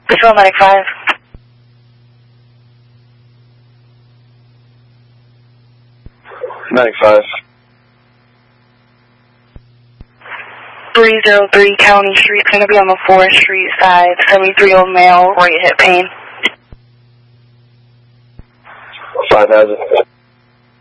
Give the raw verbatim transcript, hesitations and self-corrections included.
Patrol Medic five. Medic five. three oh three County Street, it's going to be on the fourth Street side, seventy-three-year-old male, right hip pain. five thousand.